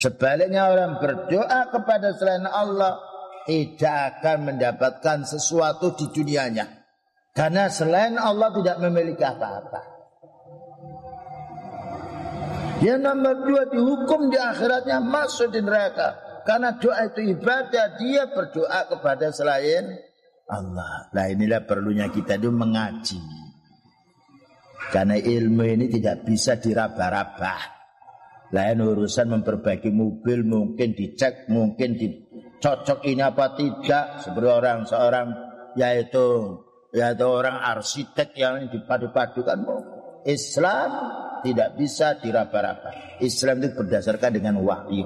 Sebaliknya orang berdoa kepada selain Allah tidak akan mendapatkan sesuatu di dunianya. Karena selain Allah tidak memiliki apa-apa. Yang nomor 2, dihukum di akhiratnya masuk di neraka. Karena doa itu ibadah, dia berdoa kepada selain Allah. Nah inilah perlunya kita itu mengaji. Karena ilmu ini tidak bisa diraba-raba. Lain urusan memperbaiki mobil, mungkin dicek, mungkin dicocok ini apa tidak. Seperti seorang yaitu orang arsitek yang dipadu-padukan. Islam tidak bisa diraba-raba. Islam itu berdasarkan dengan wahyu.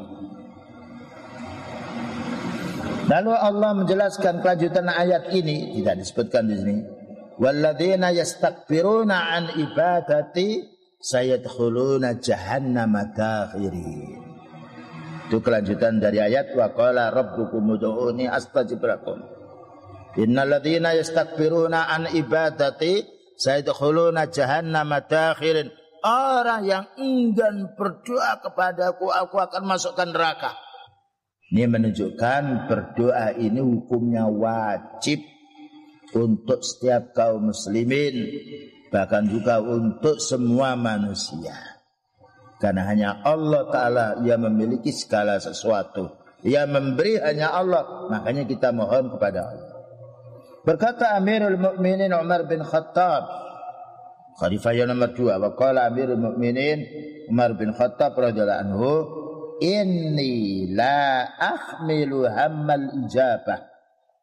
Lalu Allah menjelaskan kelanjutan ayat ini, tidak disebutkan di sini. Walladzina yastakbiruna an ibadati sayadkhuluna jahannama dakhirin. Itu kelanjutan dari ayat wa qala rabbukum ud'uni astajib lakum. Innal ladzina yastakbiruna an ibadati sayadkhuluna jahannama dakhirin. Orang yang enggan berdoa kepadaku, aku akan masukkan neraka. Ini menunjukkan berdoa ini hukumnya wajib untuk setiap kaum muslimin, bahkan juga untuk semua manusia. Karena hanya Allah Ta'ala yang memiliki segala sesuatu. Yang memberi hanya Allah. Makanya kita mohon kepada Allah. Berkata Amirul Mukminin Umar bin Khattab, Khalifah yang nomor 2, wa qala Amirul Mukminin Umar bin Khattab radhiyallahu anhu, inni la ahmilu hammal ijabah.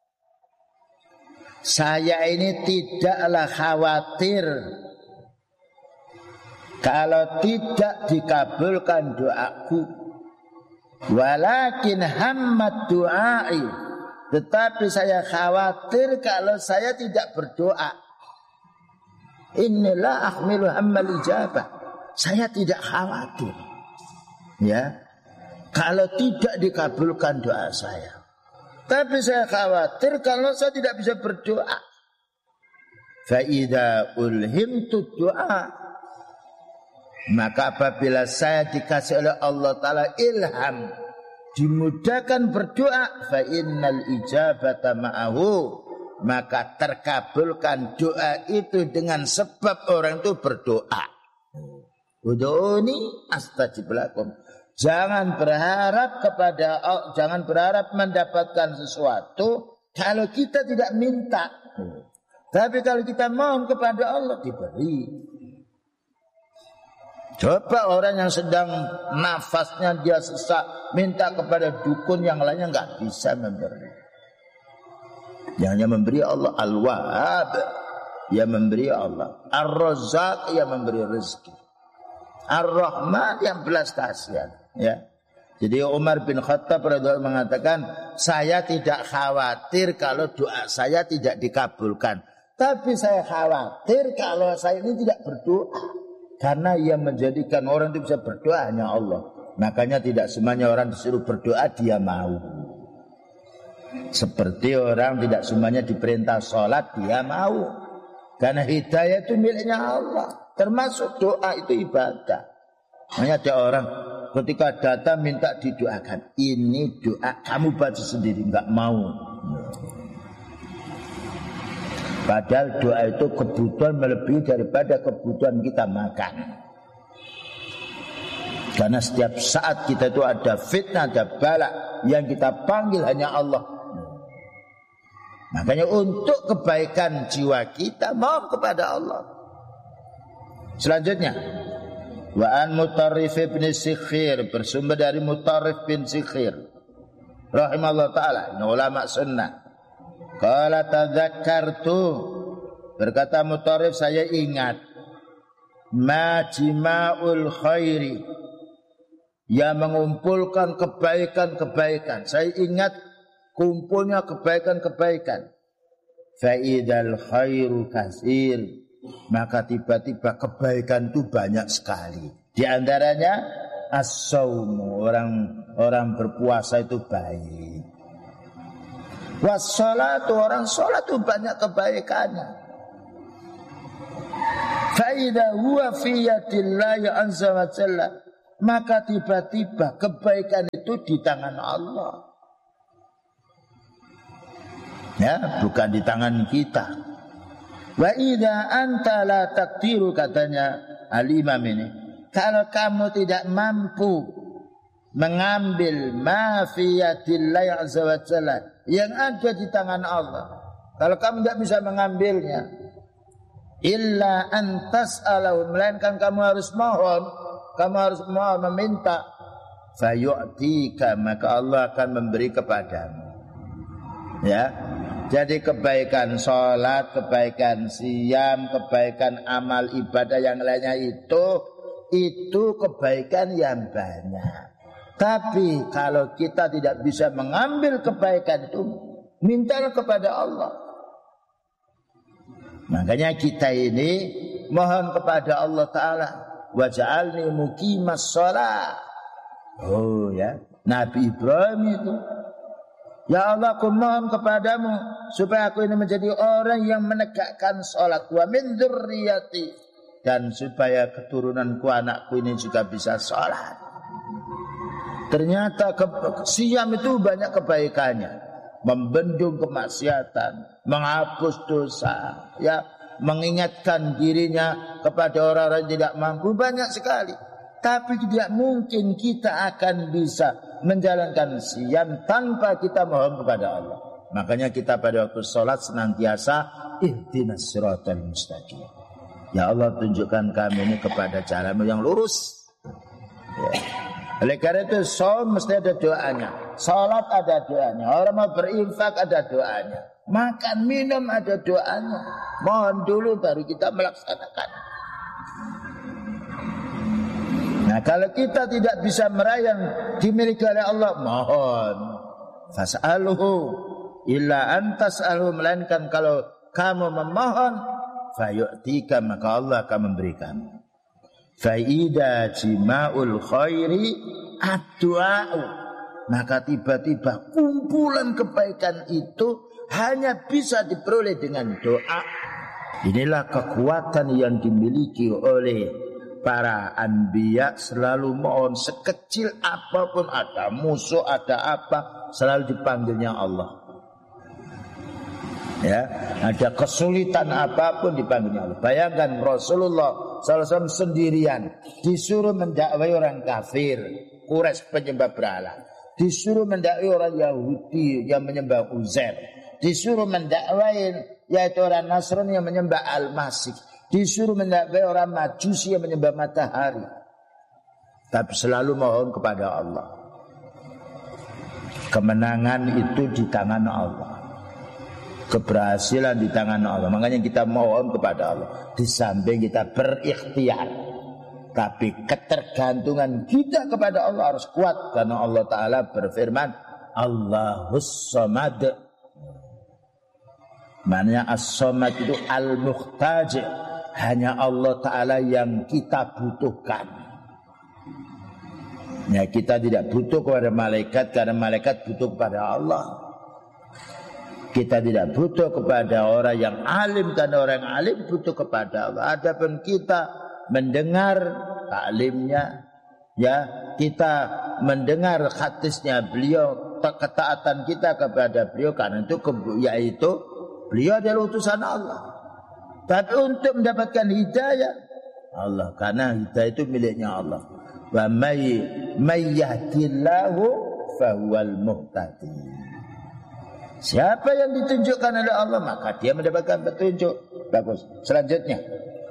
Saya ini tidaklah khawatir kalau tidak dikabulkan doaku. Walakin hammat du'ai, tetapi saya khawatir kalau saya tidak berdoa. Inilah ahmilu hammal ijabah. Saya tidak khawatir, ya, kalau tidak dikabulkan doa saya. Tapi saya khawatir kalau saya tidak bisa berdoa. Fa idza ulhimtu du'a, maka apabila saya dikasih oleh Allah Ta'ala ilham, dimudahkan berdoa, fa innal ijabata ma'ahu, maka terkabulkan doa itu dengan sebab orang itu berdoa. Ud'uni astajib lakum. Jangan berharap mendapatkan sesuatu kalau kita tidak minta. Tapi kalau kita mohon kepada Allah, diberi. Coba orang yang sedang nafasnya dia sesak, minta kepada dukun yang lainnya nggak bisa memberi. Yang hanya memberi Allah Al-Wahhab, yang memberi Allah Ar-Razzaq, yang memberi rezeki, Ar-Rahman, yang belas kasihan. Ya, jadi Umar bin Khattab radhiyallahu mengatakan, saya tidak khawatir kalau doa saya tidak dikabulkan, tapi saya khawatir kalau saya ini tidak berdoa, karena yang menjadikan orang itu bisa berdoa hanya Allah. Makanya tidak semuanya orang disuruh berdoa dia mau. Seperti orang tidak semuanya diperintah sholat dia mau, karena hidayah itu miliknya Allah, termasuk doa itu ibadah. Makanya ada orang ketika datang minta didoakan, ini doa kamu baca sendiri, enggak mau. Padahal doa itu kebutuhan melebihi daripada kebutuhan kita makan. Karena setiap saat kita itu ada fitnah, ada bala, yang kita panggil hanya Allah. Makanya untuk kebaikan jiwa kita mohon kepada Allah. Selanjutnya, wa an Mutarrif bin Sikhir, bersumber dari Mutarrif bin Sikhir rahimallahu taala, ulama sunnah. Qala tadzakkartu, berkata Mutarrif, saya ingat majma'ul khairi, yang mengumpulkan kebaikan-kebaikan. Saya ingat kumpulnya kebaikan-kebaikan. Fa idzal khairu katsir, maka tiba-tiba kebaikan itu banyak sekali. Di antaranya as-saumu, orang berpuasa itu baik. Was-salatu, orang salat itu banyak kebaikannya. Fa idza huwa fi yadillahi azza wa jalla, maka tiba-tiba kebaikan itu di tangan Allah. Ya, bukan di tangan kita. Wa idza anta la taqdiru, katanya al-imam ini, kalau kamu tidak mampu mengambil ma fi yadillah azza wa jalla, yang ada di tangan Allah, kalau kamu tidak bisa mengambilnya, illa antas alau, melainkan kamu harus mohon, meminta, fayu'tika, maka Allah akan memberi kepadamu. Ya, jadi kebaikan sholat, kebaikan siyam, kebaikan amal ibadah yang lainnya itu kebaikan yang banyak. Tapi kalau kita tidak bisa mengambil kebaikan itu, mintalah kepada Allah. Makanya kita ini mohon kepada Allah Ta'ala, waj'alni muqimas shalah. Oh ya, Nabi Ibrahim itu, ya Allah, aku mohon kepadamu supaya aku ini menjadi orang yang menegakkan sholat, wa min dzurriyyati, dan supaya keturunanku, anakku ini juga bisa sholat. Ternyata siam itu banyak kebaikannya. Membendung kemaksiatan, menghapus dosa, ya, mengingatkan dirinya kepada orang-orang yang tidak mampu, banyak sekali. Tapi tidak mungkin kita akan bisa menjalankan siam tanpa kita mohon kepada Allah. Makanya kita pada waktu sholat senantiasa ihdinas siratal mustaqim. Ya Allah, tunjukkan kami ini kepada jalanmu yang lurus. Ya. Oleh karena itu saum mesti ada doanya, salat ada doanya, orang mau berinfak ada doanya, makan minum ada doanya. Mohon dulu baru kita melaksanakan. Nah, kalau kita tidak bisa meraih yang dimiliki oleh Allah, mohon. Fas'aluhu illa antas'aluhu, melainkan kalau kamu memohon, fayu'tika, maka Allah akan memberikan. Faida jima'ul khairi ad-du'a'u, maka tiba-tiba kumpulan kebaikan itu hanya bisa diperoleh dengan doa. Inilah kekuatan yang dimiliki oleh para anbiya, selalu mohon sekecil apapun, ada musuh, ada apa, selalu dipanggilnya Allah. Ya, ada kesulitan apapun dipanggilnya Allah. Bayangkan Rasulullah SAW sendirian disuruh mendakwai orang kafir, Quraisy penyembah berhala, disuruh mendakwai orang Yahudi yang menyembah Uzair, disuruh mendakwai yaitu orang Nasrani yang menyembah Al-Masih, disuruh mendakwai orang Majusi yang menyembah matahari. Tapi selalu mohon kepada Allah. Kemenangan itu di tangan Allah, keberhasilan di tangan Allah. Makanya kita mohon kepada Allah. Di samping kita berikhtiar, tapi ketergantungan kita kepada Allah harus kuat. Karena Allah Ta'ala berfirman, Allahus Samad. Maknanya as-Samad itu al-muhtaj, hanya Allah Ta'ala yang kita butuhkan. Ya, kita tidak butuh kepada malaikat, karena malaikat butuh kepada Allah. Kita tidak butuh kepada orang yang alim, karena orang yang alim butuh kepada Allah. Adapun kita mendengar taklimnya, ya, kita mendengar hadisnya beliau, ketaatan kita kepada beliau, karena itu yaitu beliau adalah utusan Allah. Tapi untuk mendapatkan hidayah Allah, karena hidayah itu miliknya Allah. Wa may yahdillahu fahuwal muhtadi. Siapa yang ditunjukkan oleh Allah, maka dia mendapatkan petunjuk. Bagus. Selanjutnya,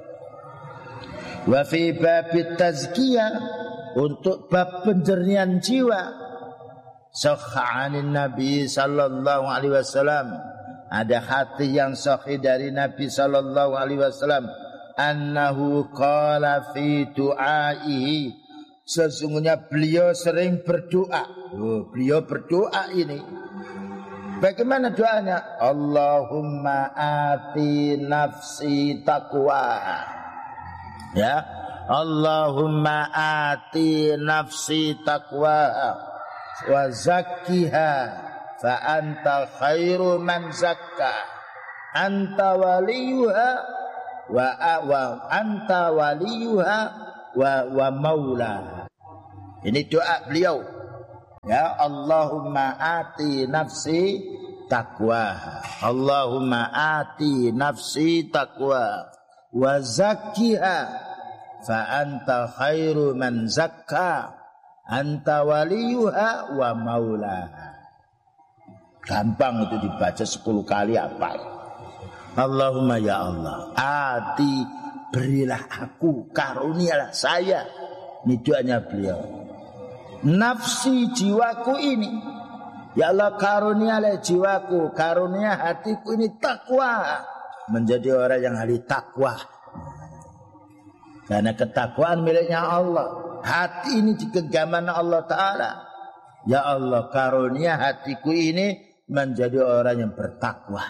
wa fi babit tazkiyah, untuk bab penjernihan jiwa, sahhanin Nabi sallallahu alaihi wasallam, ada hadis yang sahih dari Nabi sallallahu alaihi wasallam, annahu qala fi du'aihi, sesungguhnya beliau sering berdoa. Beliau berdoa ini. Bagaimana doanya? Allahumma ati nafsi taqwa. Ya, Allahumma ati nafsi taqwa wa zakkiha fa anta khairu man zakka anta waliyuha wa anta waliyuha wa maula. Ini doa beliau. Ya Allahumma ati nafsi taqwaha. Allahumma ati nafsi taqwa wa zakkiha fa anta khairu man zakka anta waliyuha wa maulaha. Gampang itu dibaca 10 kali hafal. Allahumma ya Allah, ati berilah aku, karunialah saya. Ini doanya beliau. Nafsi jiwaku ini, ya Allah karunialah jiwaku, karunia hatiku ini takwa, menjadi orang yang ahli takwa. Karena ketakwaan miliknya Allah. Hati ini di genggaman Allah Ta'ala. Ya Allah karunia hatiku ini menjadi orang yang bertakwa.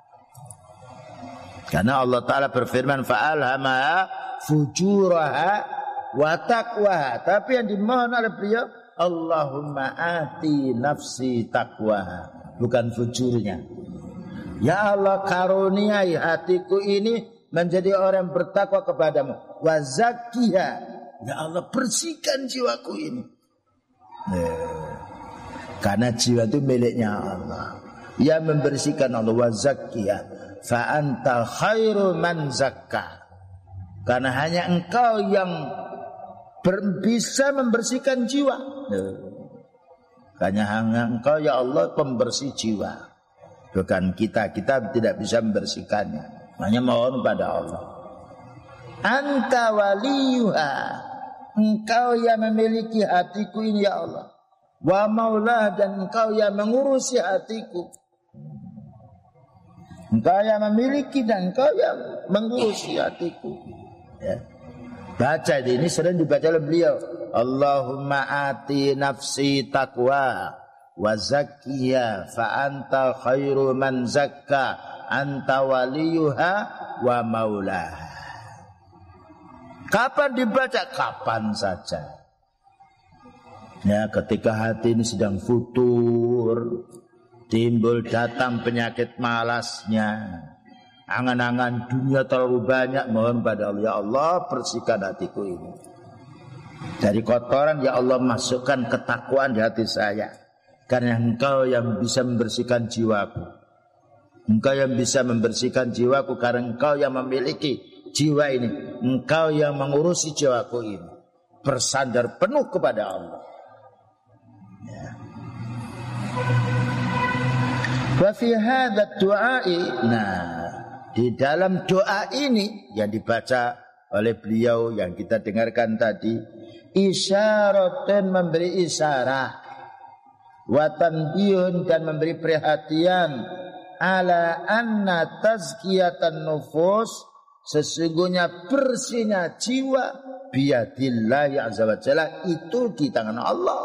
Karena Allah Ta'ala berfirman fa'alhamaha fujuraha wa taqwaha. Tapi yang dimohon oleh beliau Allahumma ati nafsi taqwaha, bukan fujurnya. Ya Allah karuniai hatiku ini menjadi orang bertakwa kepadamu. Wa zakkiha, ya Allah bersihkan jiwaku ini. Karena jiwa itu miliknya Allah. Ia membersihkan Allah. Wa zakkiha fa anta khairu man zakka. Karena hanya engkau yang bisa membersihkan jiwa. Hanya engkau ya Allah pembersih jiwa. Bukan kita tidak bisa membersihkannya. Hanya mohon pada Allah. Anta waliyuha, engkau yang memiliki hatiku ini ya Allah. Wa maulah, dan engkau yang mengurusi hatiku. Engkau yang memiliki dan engkau yang mengurusi hatiku. Ya. Baca ini sering dibaca oleh beliau. Allahumma ati nafsi taqwa wa zakkiha fa anta khairu man zakka anta waliyuha wa maulaha. Kapan dibaca? Kapan saja. Ya, ketika hati ini sedang futur, timbul datang penyakit malasnya, angan-angan dunia terlalu banyak, mohon pada Allah, ya Allah bersihkan hatiku ini dari kotoran, ya Allah masukkan ketakwaan di hati saya. Karena engkau yang bisa membersihkan jiwaku, engkau yang bisa membersihkan jiwaku, karena engkau yang memiliki jiwa ini, engkau yang mengurusi jiwaku ini. Bersandar penuh kepada Allah. Ya. Wa fi hadzal du'ai, nah di dalam doa ini yang dibaca oleh beliau yang kita dengarkan tadi, isyaratun, memberi isyarat, wa tanbihun, dan memberi perhatian, ala anna tazkiyatan nufus, sesungguhnya bersihnya jiwa biyadillah azza wa jalla, itu di tangan Allah.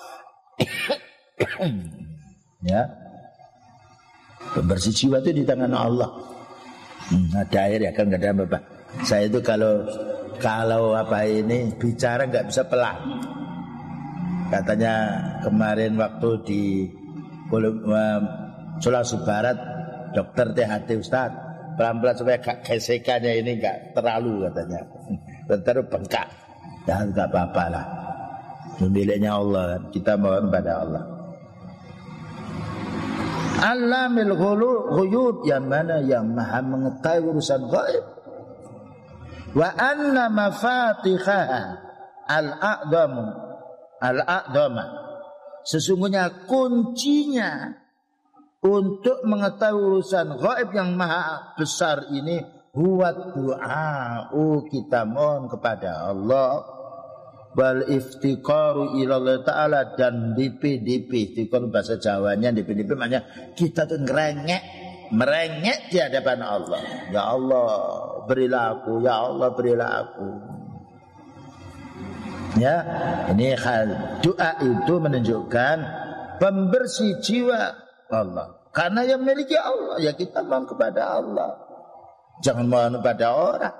Ya, pembersih jiwa itu di tangan Allah. Ada air ya kan, nggak ada apa-apa. Saya itu kalau apa ini bicara nggak bisa pelan. Katanya kemarin waktu di Sulawesi Barat, dokter THT Ustaz, pelan-pelan supaya gesekannya ini nggak terlalu, katanya. Terus bengkak. Dan nggak apa-apa lah. Miliknya Allah, kita mohon pada Allah. Alamil ghuyub, yang mana yang maha mengetahui urusan gaib. Wa anna mafatihaha al-a'dama, sesungguhnya kuncinya untuk mengetahui urusan gaib yang maha besar ini huwa du'a'u, kita mohon kepada Allah, wal iftiqaru ila Allah Ta'ala, dan DP istiqor bahasa Jawanya, DP maknanya kita tuh merengek di hadapan Allah. Ya Allah berilah aku, ya Allah berilah aku. Ya, ini hal doa itu menunjukkan pembersih jiwa Allah. Karena yang memiliki Allah, ya kita mohon kepada Allah. Jangan mohon kepada orang.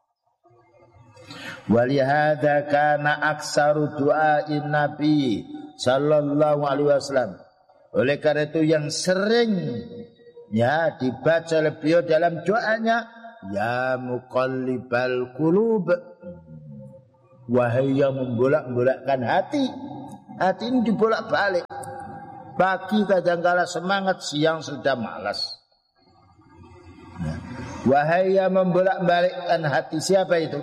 Walihada kana aksaru du'ain Nabi sallallahu alaihi wasallam. Oleh karena itu yang sering ya dibaca oleh beliau dalam doanya, ya muqallibal qulub, Wahai yang membolak-bolakkan hati. Hati ini dibolak-balik. Pagi kadangkala semangat, siang sudah malas. Wahai yang membolak-balikkan hati, siapa itu?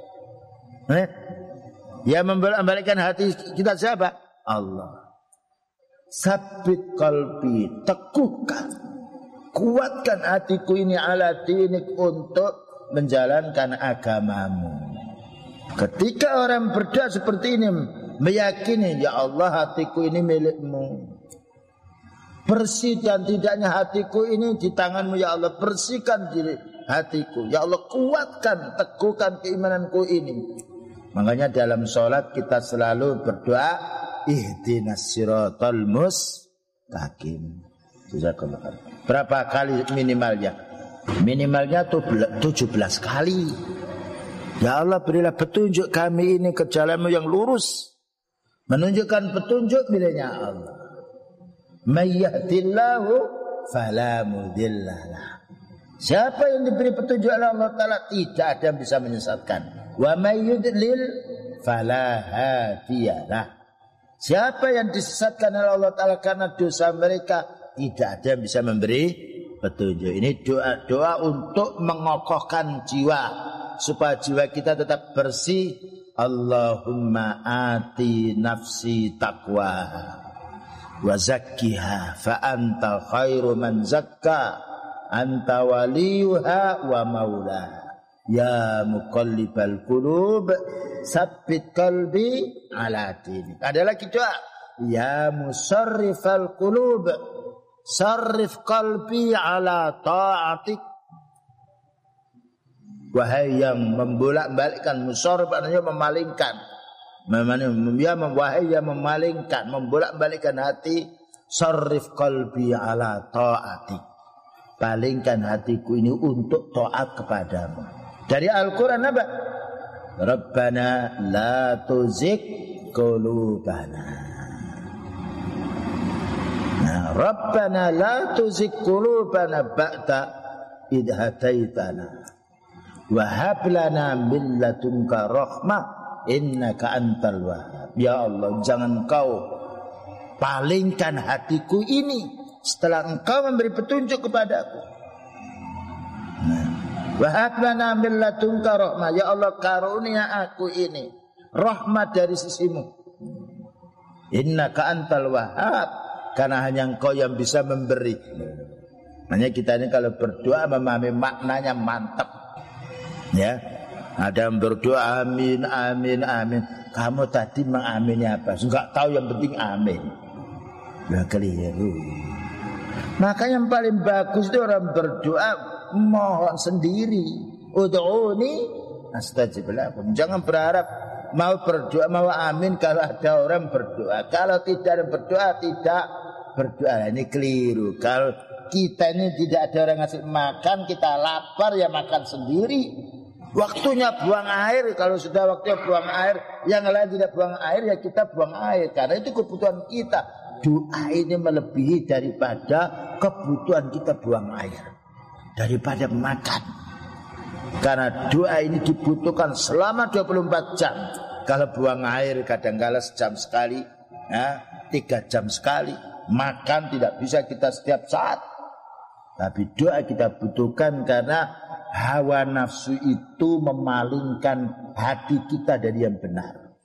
Yang membolak-balikkan hati kita siapa? Allah. Sabit qalbi, teguhkan, kuatkan hatiku ini ala dinik untuk menjalankan agamamu. Ketika orang berdoa seperti ini, meyakini, ya Allah, hatiku ini milikmu. Bersih dan tidaknya hatiku ini di tanganmu, ya Allah. Bersihkan diri hatiku, ya Allah. Kuatkan, teguhkan keimananku ini. Makanya dalam sholat kita selalu berdoa, ihdinas siratal mustaqim. Berapa kali minimalnya? Minimalnya 17 kali. Ya Allah, berilah petunjuk kami ini ke jalanmu yang lurus. Menunjukkan petunjuk miliknya Allah. May yahdillahu fala mudhillalah. Siapa yang diberi petunjuk oleh Allah Ta'ala, tidak ada yang bisa menyesatkan. Wa may yudlil fala hadiyalah. Siapa yang disesatkan oleh Allah Ta'ala karena dosa mereka, tidak ada yang bisa memberi petunjuk. Ini doa-doa untuk mengokohkan jiwa, supaya jiwa kita tetap bersih. Allahumma ati nafsi taqwaha wa zakkiha fa anta khairu man zakka anta waliyuha wa maulaha ya muqallibal qulub sabbit qalbi ala dinik. Ada lagi doa, ya musarrifal qulub sarrif qalbi ala ta'atik. Wahai yang membolak-balikkan, musarrif artinya memalingkan. Wahai yang memalingkan, membolak-balikkan hati, sarrif qalbi ala ta'atik. Palingkan hatiku ini untuk taat kepadamu. Dari Al-Quran apa? Rabbana la tuzigh qulubana. Nah, Rabbana la tuzigh qulubana ba'da idh hadaitana wa hab lana min ladunka rahmah innaka antal wahhab. Ya Allah, jangan Engkau palingkan hatiku ini setelah Engkau memberi petunjuk kepadaku. Wa hab lana min ladunka rahmah. Ya Allah, karunia aku ini rahmat dari sisimu. Innaka antal wahhab, karena hanya Engkau yang bisa memberi. Makanya kita ini kalau berdoa memahami maknanya mantap. Ya, ada yang berdoa amin, amin, amin. Kamu tadi mengamini apa? Enggak tahu, yang penting amin. Ya keliru. Maka yang paling bagus itu orang berdoa mohon sendiri. Ud'uni astajib lakum. Jangan berharap mau berdoa, mau amin kalau ada orang berdoa. Kalau tidak ada berdoa, tidak berdoa. Ini keliru. Kalau kita ini tidak ada orang ngasih makan, kita lapar ya makan sendiri. Waktunya buang air, kalau sudah waktunya buang air, yang lain tidak buang air, ya kita buang air. Karena itu kebutuhan kita. Doa ini melebihi daripada kebutuhan kita buang air, daripada makan. Karena doa ini dibutuhkan selama 24 jam. Kalau buang air kadang-kala sejam sekali, ya, 3 jam sekali. Makan tidak bisa kita setiap saat. Tapi doa kita butuhkan karena hawa nafsu itu memalingkan hati kita dari yang benar.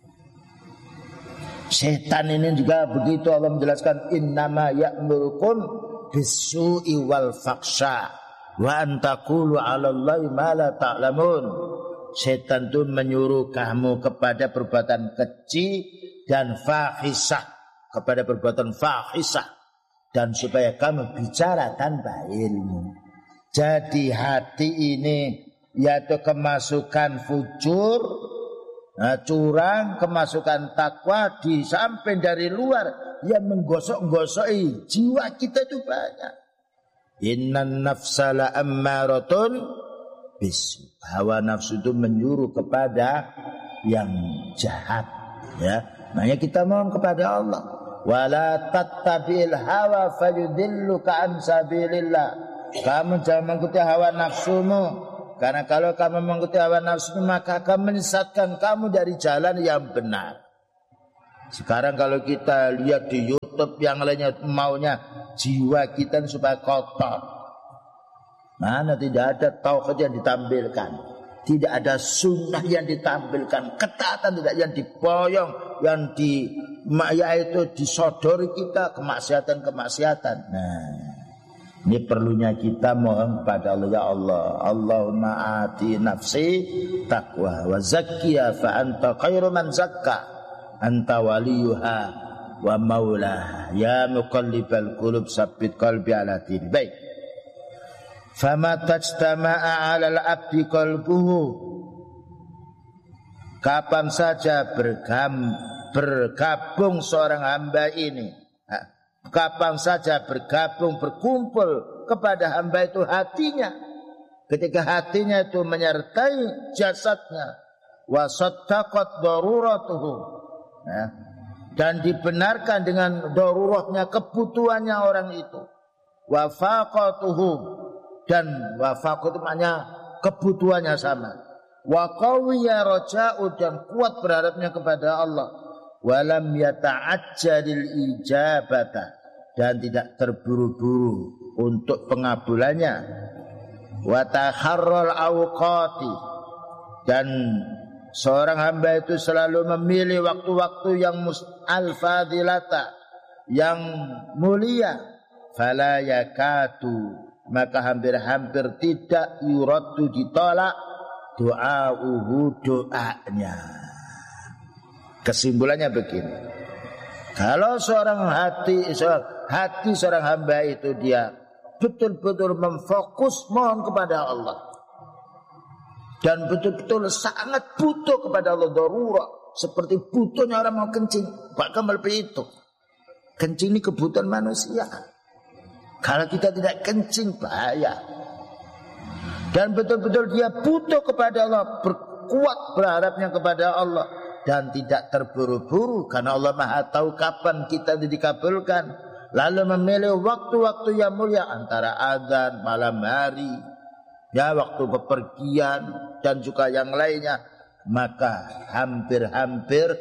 Setan ini juga begitu. Allah menjelaskan, innama ya'murukum bisu'i wal faksha wa antaqulu 'alallahi ma la ta'lamun. Setan itu menyuruh kamu kepada perbuatan keji dan fahisah, kepada perbuatan fahisah, dan supaya kamu bicara tanpa ilmu. Jadi hati ini yaitu kemasukan fujur, curang, kemasukan takwa di samping dari luar yang menggosok-gosoki jiwa kita itu banyak. Innan nafsa la ammaratun bisu. Hawa nafsu itu menyuruh kepada yang jahat, ya. Makanya kita mohon kepada Allah, wala tattabi'il hawa fayudilluka an sabilillah. Kamu jangan mengikuti hawa nafsumu Karena kalau kamu mengikuti hawa nafsu maka akan menyesatkan kamu dari jalan yang benar. Sekarang kalau kita lihat di YouTube yang lainnya maunya jiwa kita supaya kotor. Mana tidak ada tauhid yang ditampilkan, tidak ada sunnah yang ditampilkan, ketaatan tidak yang diboyong, yang yaitu disodori kita kemaksiatan. Nah, ini perlunya kita mohon kepada Allah, ya Allah, Allahumma ati nafsi taqwa wa zakkiha fa anta khairu man zakka anta waliyuha wa maulaha ya muqallibal qulub sabbit qalbi ala dini. Baik. Fama tajtama'a 'alal 'abdi qalbuhu, kapan saja bergabung seorang hamba ini, kapan saja berkumpul kepada hamba itu hatinya, ketika hatinya itu menyertai jasadnya, wa saddaqat daruratuhu, dan dibenarkan dengan darurahnya, kebutuhannya orang itu, wa faqatuhu, dan wafaqat itu maknanya kebutuhannya sama, wa qawiya raja'u, dan kuat berharapnya kepada Allah, walam yata'ajjalil ijabata, dan tidak terburu-buru untuk pengabulannya, wa taharral awqati, dan seorang hamba itu selalu memilih waktu-waktu yang al-fadilata, yang mulia, fala yakatu, maka hampir-hampir tidak yuraddu, ditolak doa'uhu, doanya. Kesimpulannya begini, kalau seorang hati seorang hamba itu dia betul-betul memfokus mohon kepada Allah dan betul-betul sangat butuh kepada Allah, darurat, seperti butuhnya orang mau kencing, bahkan melebihi itu. Kencing ini kebutuhan manusia. Kalau kita tidak kencing bahaya. Dan betul-betul dia butuh kepada Allah, berkuat berharapnya kepada Allah, dan tidak terburu-buru, karena Allah Maha tahu kapan kita dikabulkan. Lalu memilih waktu-waktu yang mulia antara azan, malam hari, ya waktu bepergian dan juga yang lainnya, maka hampir-hampir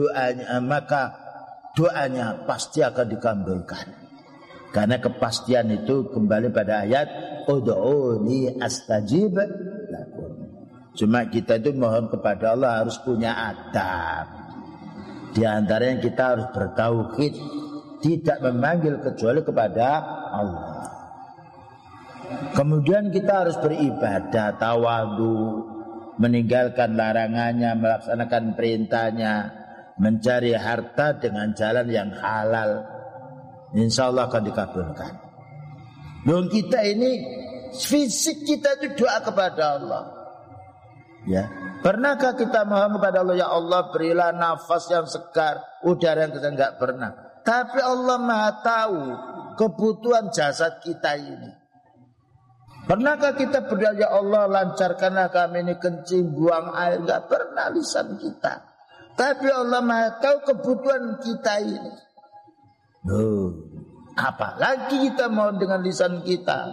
doanya pasti akan dikabulkan. Karena kepastian itu kembali pada ayat ud'uni astajib lakum. Cuma kita itu mohon kepada Allah harus punya adab. Di antaranya kita harus bertauhid, tidak memanggil kecuali kepada Allah. Kemudian kita harus beribadah, tawadhu, meninggalkan larangannya, melaksanakan perintahnya, mencari harta dengan jalan yang halal. Insya Allah akan dikabulkan. Dan kita ini fisik kita itu doa kepada Allah. Ya, pernahkah kita mohon kepada Allah, ya Allah berilah nafas yang segar, udara yang segar? Enggak pernah. Tapi Allah Maha tahu kebutuhan jasad kita ini. Pernahkah kita berdoa, ya Allah lancarkanlah kami ini kencing, buang air? Enggak pernah lisan kita. Tapi Allah Maha tahu kebutuhan kita ini. Apalagi kita mohon dengan lisan kita.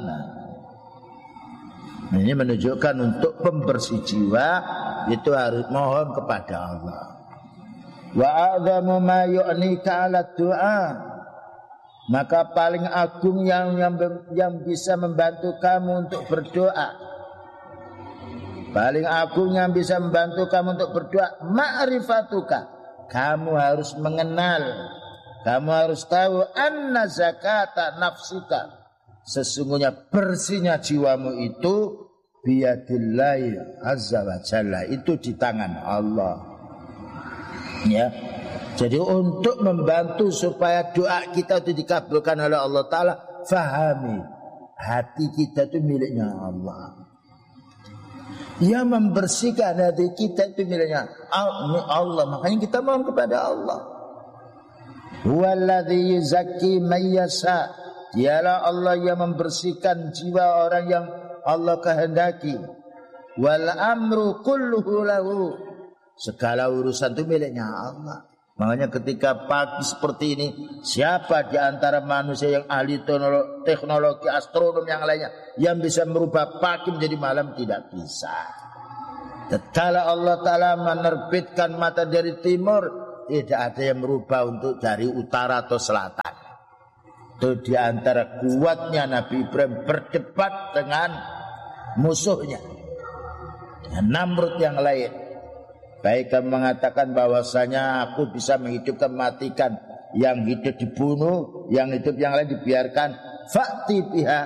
Ini menunjukkan untuk pembersih jiwa itu harus mohon kepada Allah. Wa a'zamu ma yu'nika 'ala du'a, maka paling agung yang bisa membantu kamu untuk berdoa, paling agung yang bisa membantu kamu untuk berdoa, ma'rifatuka, kamu harus mengenal, kamu harus tahu anna zakata nafsika, sesungguhnya bersihnya jiwamu itu biyadillahi azza wa jalla, itu di tangan Allah. Ya. Jadi untuk membantu supaya doa kita itu dikabulkan oleh Allah Ta'ala, fahami hati kita itu miliknya Allah. Yang membersihkan hati kita itu miliknya Allah. Makanya kita mohon kepada Allah. Huwaladzi yuzakki man yasha, dialah Allah yang membersihkan jiwa orang yang Allah kehendaki. Wal amru kulluhu lahu, segala urusan itu miliknya Allah. Makanya ketika pagi seperti ini, siapa di antara manusia yang ahli teknologi astronom yang lainnya yang bisa merubah pagi menjadi malam? Tidak bisa. Tatkala Allah Ta'ala menerbitkan matahari dari timur, tidak ada yang merubah untuk dari utara atau selatan. Itu di antara kuatnya Nabi Ibrahim berdebat dengan musuhnya, Namrud yang lain. Baik kamu mengatakan bahwasanya aku bisa menghidupkan, matikan, yang hidup dibunuh, yang hidup yang lain dibiarkan. Fa'ti biha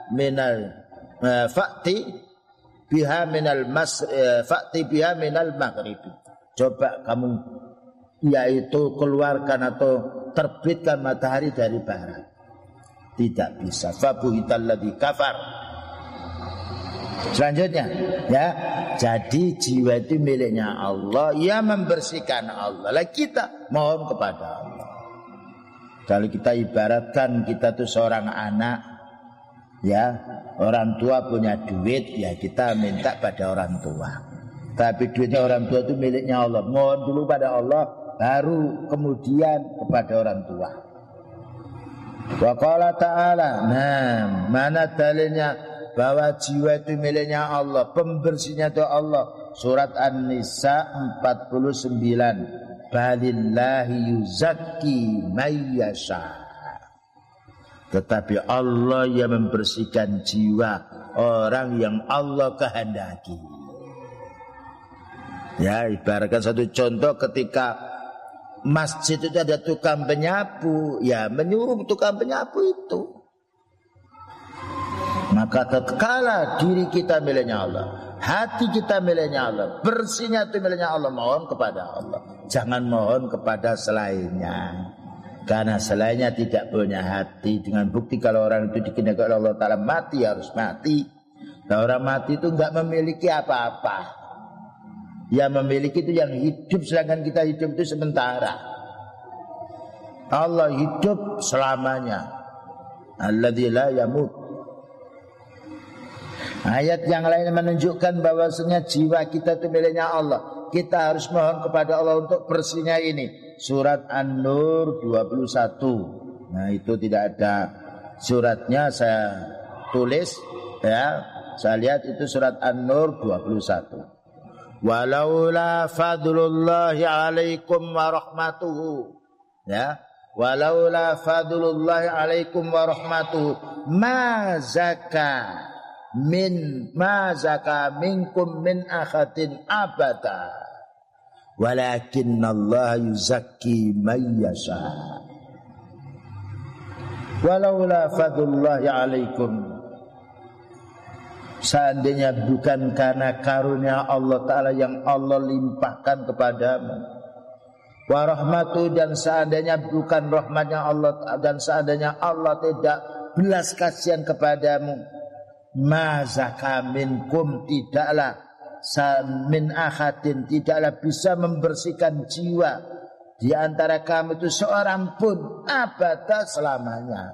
minal maghrib. Coba kamu yaitu keluarkan atau terbitkan matahari dari barat. Tidak bisa. Fabuhital ladzi kafar. Selanjutnya, ya, jadi jiwa itu miliknya Allah, ia membersihkan Allah. Lah kita mohon kepada Allah. Kalau kita ibaratkan kita tuh seorang anak, ya, orang tua punya duit, ya kita minta pada orang tua. Tapi duitnya orang tua itu miliknya Allah. Mohon dulu pada Allah, baru kemudian kepada orang tua. Wa qala ta'ala, nah, mana dalilnya bahwa jiwa itu miliknya Allah, pembersihnya itu Allah? Surat An-Nisa 49. Balillahi yuzakki mayyasha. Tetapi Allah yang membersihkan jiwa orang yang Allah kehendaki. Ya, ibaratkan satu contoh, ketika masjid itu ada tukang penyapu, ya menyuruh tukang penyapu itu. Maka tatkala diri kita miliknya Allah, hati kita miliknya Allah, bersihnya itu miliknya Allah, mohon kepada Allah. Jangan mohon kepada selainnya. Karena selainnya tidak punya hati. Dengan bukti kalau orang itu dikehendaki oleh Allah Ta'ala mati, harus mati. Nah, orang mati itu enggak memiliki apa-apa. Yang memiliki itu yang hidup, sedangkan kita hidup itu sementara. Allah hidup selamanya. Alladzi la yamut. Ayat yang lain menunjukkan bahwasanya jiwa kita itu miliknya Allah. Kita harus mohon kepada Allah untuk bersihnya ini. Surat An-Nur 21. Nah, itu tidak ada suratnya, saya tulis, ya. Saya lihat itu surat An-Nur 21. Walaula fadlullahi alaikum wa rahmatuhu. Ya. Walaula fadlullahi alaikum wa rahmatuhu ma zaka minkum min ahadin abada walakinnallaha yuzakki man yasha. Walaula fadlullahi alaikum, seandainya bukan karena karunia Allah Ta'ala yang Allah limpahkan kepadamu, wa rahmatu, dan seandainya bukan rahmatnya Allah, dan seandainya Allah tidak belas kasihan kepadamu, ma zaka minkum, tidaklah min ahadin, tidaklah bisa membersihkan jiwa di antara kamu itu seorang pun abada, selamanya.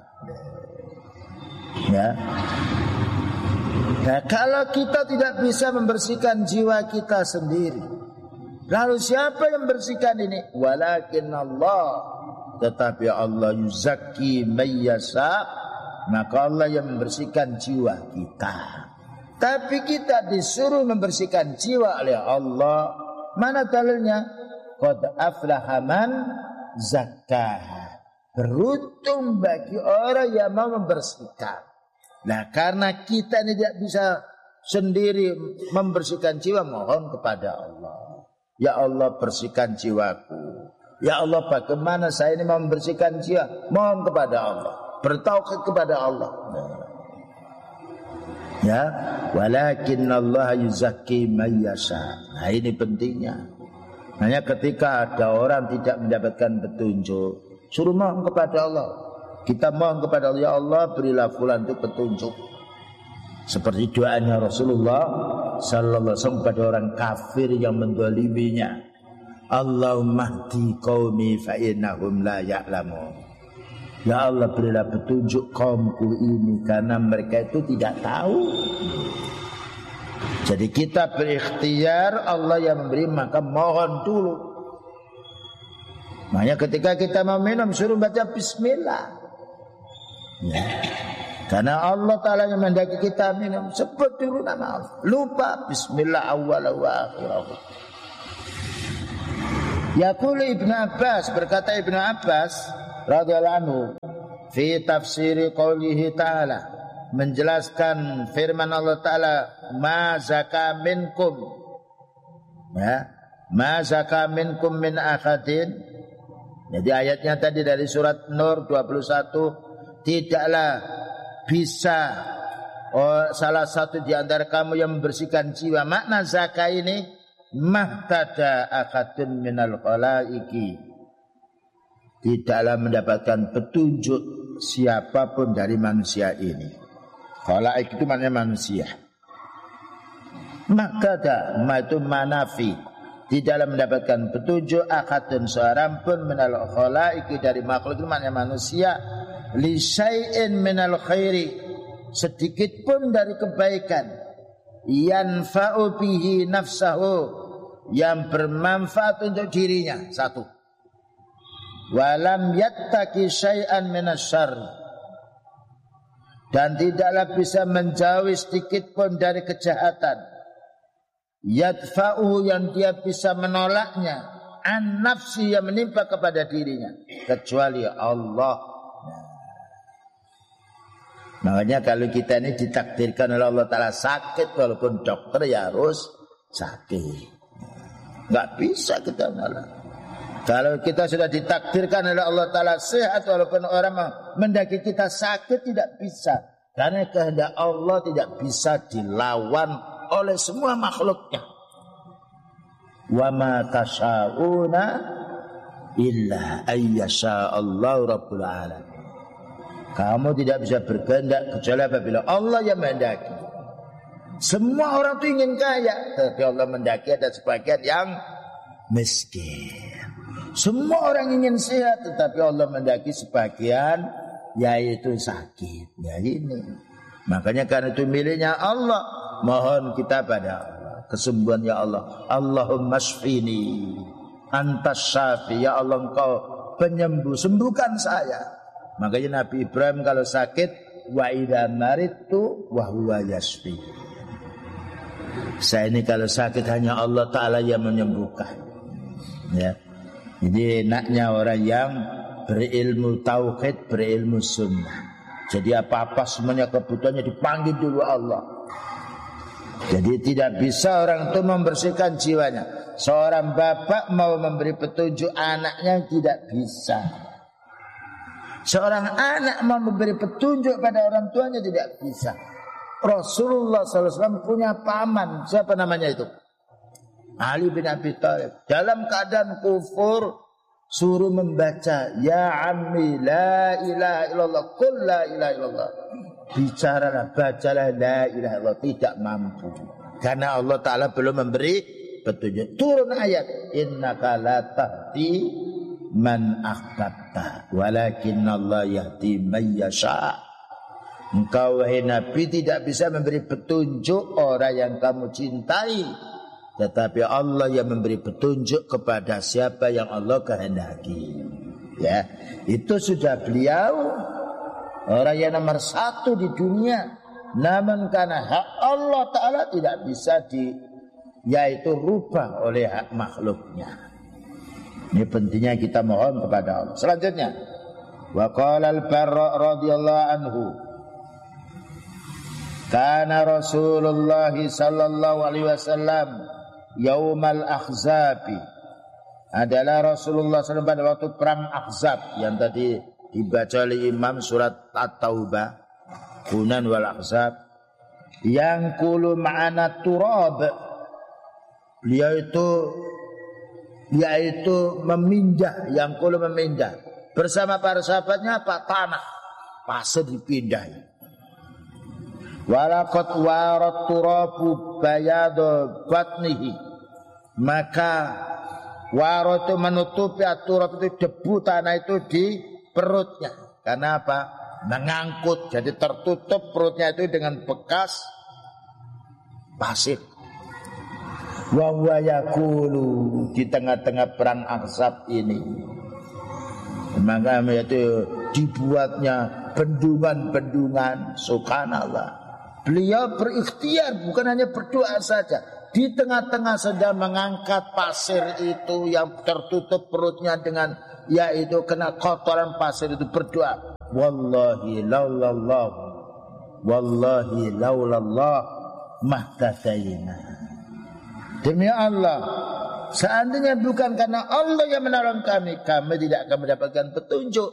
Ya. Nah, kalau kita tidak bisa membersihkan jiwa kita sendiri, lalu siapa yang membersihkan ini? Walakin Allah, tetapi Allah yuzakki mayyasha, maka Allah yang membersihkan jiwa kita. Tapi kita disuruh membersihkan jiwa oleh Allah. Mana dalilnya? Qad aflaha man zakkaha. Beruntung bagi orang yang mau membersihkan. Nah, karena kita ini tidak bisa sendiri membersihkan jiwa, mohon kepada Allah. Ya Allah, bersihkan jiwaku. Ya Allah, bagaimana saya ini mau membersihkan jiwa? Mohon kepada Allah, bertauhid kepada Allah. Ya, walakinnallaha yuzakki man yasha. Nah, ini pentingnya. Hanya ketika ada orang tidak mendapatkan petunjuk, suruh mohon kepada Allah. Kita mohon kepada Allah, ya Allah, berilah fulan itu petunjuk. Seperti doanya Rasulullah sallallahu alaihi wasallam pada orang kafir yang mendoliminya. Allahumma hdi qaumi fa innahum la ya'lamun. Ya Allah, berilah petunjuk kaumku ini karena mereka itu tidak tahu. Jadi kita berikhtiar, Allah yang memberi, maka mohon dulu. Makanya ketika kita mau minum suruh baca bismillah. Ya. Karena Allah Ta'ala yang mendaki kita minum, sebut dulu nama Allah. Lupa bismillah awal wa akhir. Yaqulu Ibnu Abbas, berkata Ibnu Abbas radhiyallahu anhu fi tafsiri qoulihi ta'ala, menjelaskan firman Allah Ta'ala, ma zaka minkum, ya, ma zaka minkum min akadin. Jadi ayatnya tadi dari surat Nur 21, tidaklah bisa salah satu di antara kamu yang membersihkan jiwa. Makna zakah ini mahtada akadun minal khalaiki, tidaklah mendapatkan petunjuk siapapun dari manusia ini. Khalaik itu maknanya manusia. Mahtada ma itu manafi, tidaklah mendapatkan petunjuk akadun seorang pun minal khalaiki dari makhluk itu maknanya manusia, li syai'in minal khairi, sedikit pun dari kebaikan, yanfa'u bihi nafsahu, yang bermanfaat untuk dirinya, satu, walam yattaqi syai'an minasyarr, dan tidaklah bisa menjauhi sedikit pun dari kejahatan, yadfa'u, yang dia bisa menolaknya, an nafsi, yang menimpa kepada dirinya, kecuali Allah. Makanya kalau kita ini ditakdirkan oleh Allah Ta'ala sakit, walaupun dokter ya harus sakit, nggak bisa kita menolak. Kalau kita sudah ditakdirkan oleh Allah Ta'ala sehat, walaupun orang mendaki kita sakit, tidak bisa. Karena kehendak Allah tidak bisa dilawan oleh semua makhluknya. Wa ma tasyauna illa ayyasha Allah Rabbul Alamin. Kamu tidak bisa berkehendak kecuali apabila Allah yang mendaki. Semua orang itu ingin kaya, tapi Allah mendaki ada sebagian yang miskin. Semua orang ingin sehat, tetapi Allah mendaki sebagian yaitu sakit. Ya ini. Makanya karena itu miliknya Allah, mohon kita pada Allah kesembuhan, ya Allah. Allahumma shfini antas syafi, ya Allah engkau penyembuh, sembuhkan saya. Makanya Nabi Ibrahim kalau sakit, wa idza maridtu wa huwa yashfi. Saya ini kalau sakit hanya Allah Ta'ala yang menyembuhkan. Ya. Jadi enaknya orang yang berilmu tauhid, berilmu sunnah. Jadi apa-apa semuanya kebutuhannya dipanggil dulu Allah. Jadi tidak bisa orang itu membersihkan jiwanya. Seorang bapak mau memberi petunjuk anaknya tidak bisa. Seorang anak mau memberi petunjuk pada orang tuanya tidak bisa. Rasulullah SAW punya paman, siapa namanya itu? Ali bin Abi Thalib. Dalam keadaan kufur suruh membaca, ya ammi la ilaha illallah, qul la ilaha illallah. Bicaralah, bacalah la ilaha illallah, tidak mampu. Karena Allah Ta'ala belum memberi petunjuk. Turun ayat, innaka la tahdi man ahbabta walakin Allah yahdi man yasha. Engkau wahai Nabi tidak bisa memberi petunjuk orang yang kamu cintai, tetapi Allah yang memberi petunjuk kepada siapa yang Allah kehendaki. Ya, itu sudah beliau orang yang nomor satu di dunia. Namun karena hak Allah Ta'ala tidak bisa yaitu rubah oleh hak makhluknya. Ini pentingnya kita mohon kepada Allah. Selanjutnya, wa qala al-Barra radhiyallahu anhu, kana Rasulullah sallallahu alaihi wasallam yaumal akhzabi, adalah Rasulullah SAW pada waktu perang Ahzab yang tadi dibaca oleh Imam surat At-Taubah, Hunan wal Ahzab, yang kulu ma'ana turab, beliau itu yaitu memindah, yang kulu memindah bersama para sahabatnya apa? Tanah, pasir dipindahi. Walaqad warat turabu bayadu batnihi, maka warat itu menutupi turab itu debu tanah itu di perutnya. Karena apa? Mengangkut, jadi tertutup perutnya itu dengan bekas pasir. Wa huwa yaqulu, di tengah-tengah perang Ahzab ini, Maka itu dibuatnya bendungan-bendungan. Subhanallah. Beliau berikhtiar, bukan hanya berdoa saja. Di tengah-tengah sedang mengangkat pasir itu yang tertutup perutnya dengan, yaitu kena kotoran pasir itu, berdoa. Wallahi laulallah, wallahi laulallah mahtadaina. Demi Allah, seandainya bukan karena Allah yang menolong kami, kami tidak akan mendapatkan petunjuk.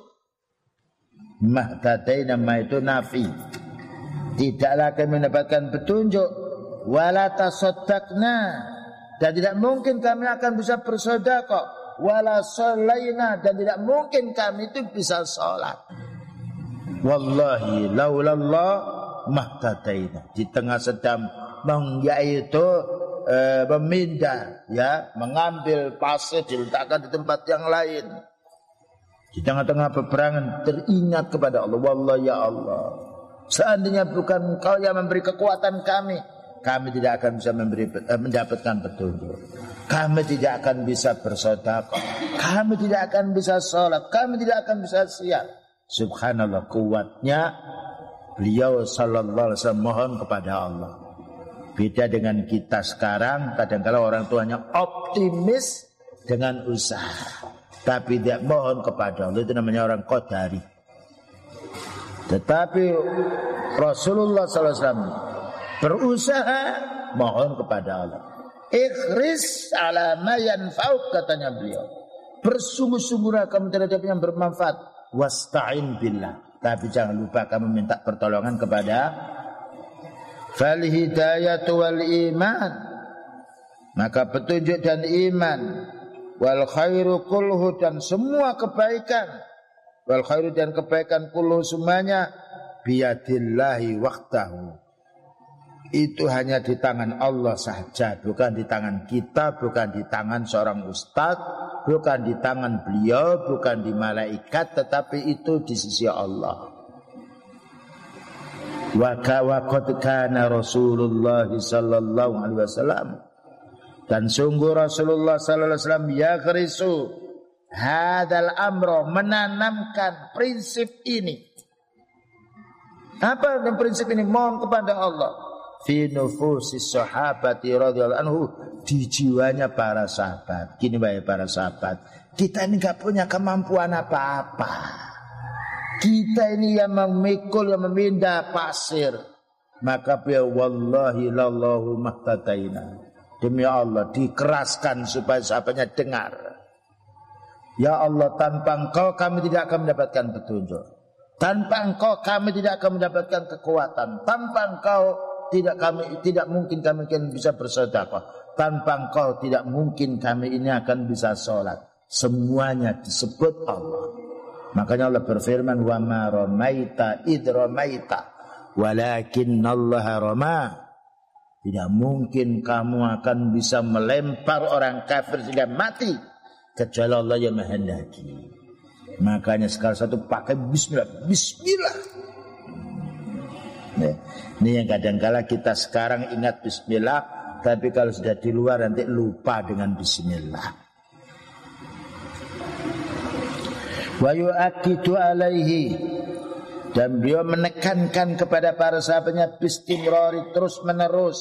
Mahtadaina ma itu nafi. Tidaklah kami mendapatkan petunjuk. Wala tasaddaqna, dan tidak mungkin kami akan bisa bersedekah. Wala shalaina, dan tidak mungkin kami itu bisa salat. Wallahi laulallah mahtadaina. Di tengah sedang yaitu memindah, ya, mengambil pasir diletakkan di tempat yang lain. Di tengah-tengah peperangan teringat kepada Allah. Wallahi ya Allah, seandainya bukan Engkau yang memberi kekuatan kami, kami tidak akan bisa mendapatkan petunjuk. Kami tidak akan bisa bersedekah. Kami tidak akan bisa sholat. Kami tidak akan bisa siap. Subhanallah, kuatnya beliau sallallahu alaihi wasallam mohon kepada Allah. Beda dengan kita sekarang, kadang-kadang orang tuanya optimis dengan usaha, tapi tidak mohon kepada Allah. Itu namanya orang qadari. Tetapi Rasulullah SAW berusaha mohon kepada Allah. Ikhris ala ma yanfa'uk, katanya beliau. Bersungguh-sungguhlah kamu terhadap yang bermanfaat. Wasta'in billah. Tapi jangan lupa kamu minta pertolongan kepada fal hidayatu wal iman. Maka petunjuk dan iman. Wal khairu kulhu, dan semua kebaikan. Wal khairu, dan kebaikan kulhu semuanya biyadillahi waqtahu. Itu hanya di tangan Allah saja, bukan di tangan kita, bukan di tangan seorang ustaz, bukan di tangan beliau, bukan di malaikat, tetapi itu di sisi Allah. Wa qad kana Rasulullah sallallahu alaihi wasallam, dan sungguh Rasulullah sallallahu alaihi wasallam yaghrisu hadzal amra, menanamkan prinsip ini. Apa yang prinsip ini? Mohon kepada Allah. Fi nufusis sahabati radhiyallahu anhu, di jiwanya para sahabat. Gini wahai para sahabat, kita ini enggak punya kemampuan apa-apa. Kita ini yang memikul, yang memindah pasir. Maka ya wallahi lallahu mahtadaina. Demi Allah, dikeraskan supaya sahabatnya dengar. Ya Allah, tanpa Engkau kami tidak akan mendapatkan petunjuk. Tanpa Engkau kami tidak akan mendapatkan kekuatan. Tanpa Engkau tidak mungkin kami bisa bersedekah. Tanpa Engkau tidak mungkin kami ini akan bisa sholat. Semuanya disebut Allah. Makanya Allah berfirman, wa ma ramaita id ramaita walakinnallaha rama. Tidak mungkin kamu akan bisa melempar orang kafir sehingga mati kecuali Allah yang menghendaki. Makanya sekali satu pakai bismillah, bismillah. Ini yang kadang-kala kita sekarang ingat bismillah, tapi kalau sudah di luar nanti lupa dengan bismillah. Wa yu'akkidu alaihi, dan beliau menekankan kepada para sahabatnya bistimrari, terus menerus.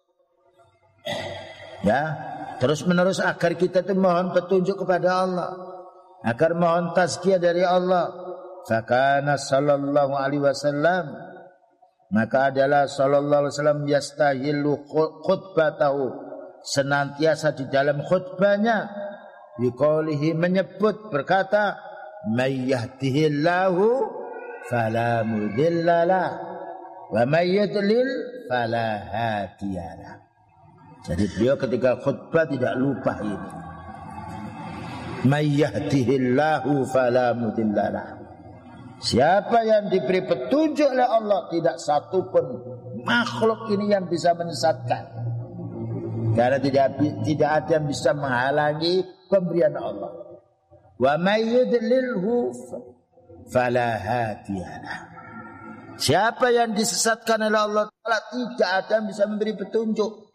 Ya, terus menerus agar kita itu mohon petunjuk kepada Allah, agar mohon tazkiyah dari Allah. Fakana sallallahu alaihi wasallam, maka adalah sallallahu alaihi wasallam yastahilu khutbatahu, senantiasa di dalam khutbahnya biqaulihi, menyebut, berkata, may yahdihillahu fala mudhillalah wa may yudlil fala hadiyalah. Jadi beliau ketika khutbah tidak lupa ini. May yahdihillahu fala mudhillalah. Siapa yang diberi petunjuk oleh Allah, tidak satu pun makhluk ini yang bisa menyesatkan. Karena tidak ada yang bisa menghalangi pemberian Allah. Wa may yudlilhu fala hadiyalah. Siapa yang disesatkan oleh Allah Ta'ala, tidak ada yang bisa memberi petunjuk.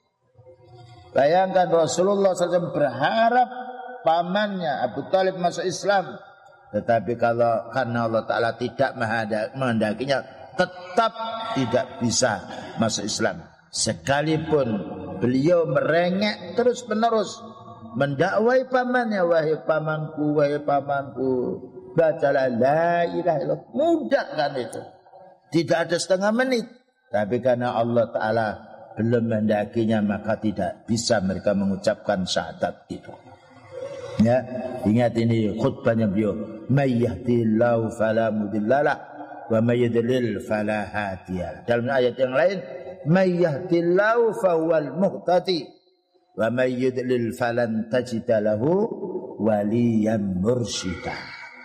Bayangkan Rasulullah SAW berharap pamannya Abu Talib masuk Islam. Tetapi kalau karena Allah Ta'ala tidak menghendakinya, tetap tidak bisa masuk Islam. Sekalipun beliau merengek terus menerus mendakwai pamannya, wahai pamanku, bacalah la ilaha illallah. Mudah kan itu, tidak ada setengah menit. Tapi karena Allah Ta'ala belum menghendakinya, maka tidak bisa mereka mengucapkan syahadat itu. Ya, ingat ini khutbahnya beliau, may yahdihillahu fala mudhillalah wa may yudlil fala hadiyalah. Dalam ayat yang lain, may yahdihillahu fahuwal muhtadi wa may yudlil falan tajida lahu waliyan mursyida.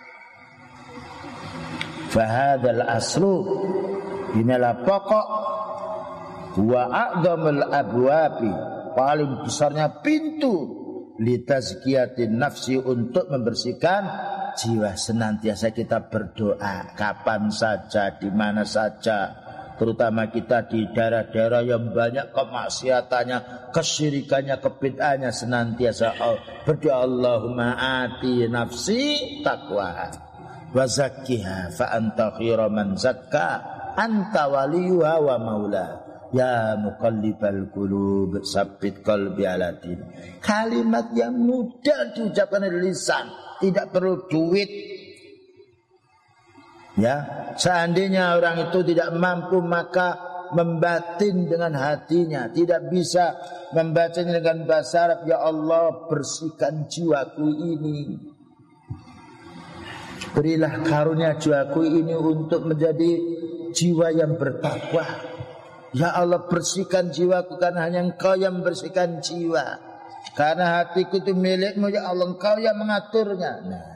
Fa hadzal aslu, inilah pokok, wa a'dhamul abwabi, paling besarnya pintu, litazkiyatin nafsi, untuk membersihkan jiwa. Senantiasa kita berdoa kapan saja, di mana saja, terutama kita di daerah-daerah yang banyak kemaksiatannya, kesyirikannya, kebid'ahnya, senantiasa berdoa, Allahumma ati nafsi taqwa wa zakkiha fa anta khairu man zakka anta waliyuha wa maula. Ya muqallibal qulub tsabbit qalbi ala din. Kalimat yang mudah diucapkan dari lisan, tidak perlu duit. Ya, seandainya orang itu tidak mampu, maka membatin dengan hatinya. Tidak bisa membacanya dengan bahasa Arab, ya Allah bersihkan jiwaku ini, berilah karunia jiwaku ini untuk menjadi jiwa yang bertakwa. Ya Allah bersihkan jiwaku, karena hanya Engkau yang membersihkan jiwa. Karena hatiku itu milikmu ya Allah, Engkau yang mengaturnya. Nah,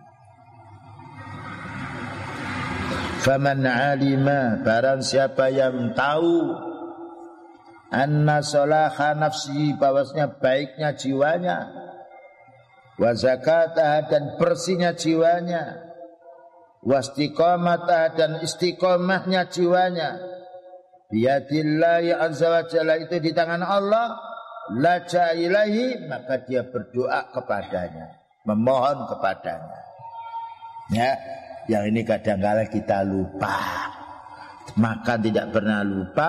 faman alima, barang siapa yang tahu, anna salaha nafsi, bahwasanya baiknya jiwanya, wa zakatah, dan bersihnya jiwanya, wa istiqamatah, dan istiqamahnya jiwanya, biyadillahi azza wa jalla, itu di tangan Allah, laja ilahi, maka dia berdoa kepadanya, memohon kepadanya. Ya, yang ini kadang-kadang kita lupa. Makan tidak pernah lupa,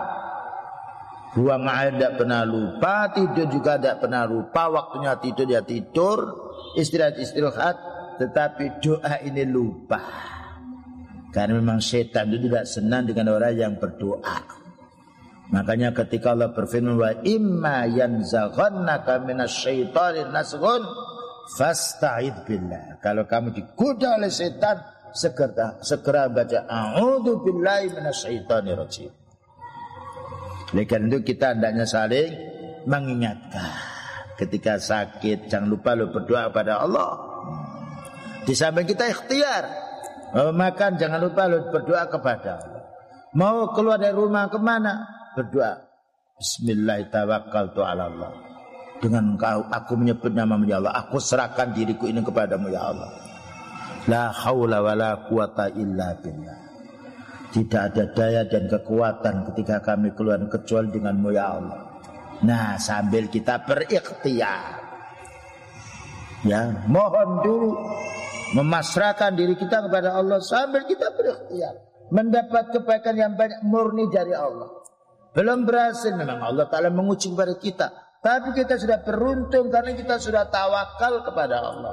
buang air tidak pernah lupa, tidur juga tidak pernah lupa. Waktunya tidur ya tidur, istirahat, tetapi doa ini lupa. Karena memang setan itu tidak senang dengan orang yang berdoa. Makanya ketika Allah berfirman, wa imma yanzaghannaka minasyaitonir nazghun fasta'idz billah. Kalau kamu digoda oleh setan, segera baca a'udzu billahi minasyaitonir rajim. Oleh karena itu kita hendaknya saling mengingatkan. Ketika sakit, jangan lupa lo berdoa kepada Allah. Di samping kita ikhtiar, mau makan jangan lupa lu berdoa kepada Allah. Mau keluar dari rumah kemana, berdoa Bismillahirrahmanirrahim. Dengan aku menyebut nama-Mu ya Allah, aku serahkan diriku ini kepadamu ya Allah. La haula wala quwata illa billah. Tidak ada daya dan kekuatan ketika kami keluar kecuali dengan-Mu ya Allah. Nah, sambil kita berikhtiar, ya, mohon dulu, memasrahkan diri kita kepada Allah sambil kita berikhtiar, mendapat kebaikan yang banyak murni dari Allah. Belum berhasil, memang Allah Ta'ala menguji kepada kita, tapi kita sudah beruntung karena kita sudah tawakal kepada Allah.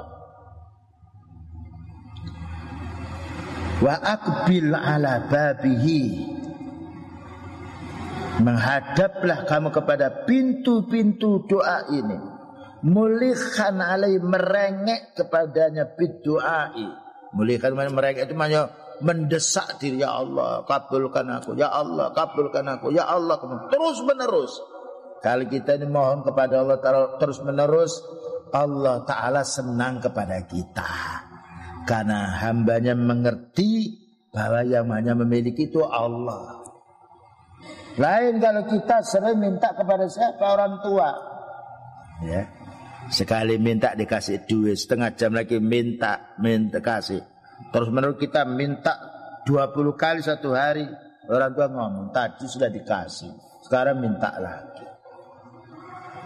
Wa aqbil ala babihi, menghadaplah kamu kepada pintu-pintu doa ini. Mulikhan alai, merengek kepadanya bidu'ai. Mulikhan merengek itu maknanya mendesak diri, ya Allah kabulkan aku, ya Allah kabulkan aku, ya Allah, terus menerus. Kalau kita ini mohon kepada Allah terus menerus, Allah Ta'ala senang kepada kita, karena hambanya mengerti bahwa yang hanya memiliki itu Allah. Lain kalau kita sering minta kepada siapa? Orang tua, ya, sekali minta dikasih duit, setengah jam lagi minta kasih. Terus menurut kita minta 20 kali satu hari. Orang tua ngomong, tadi sudah dikasih, sekarang minta lagi.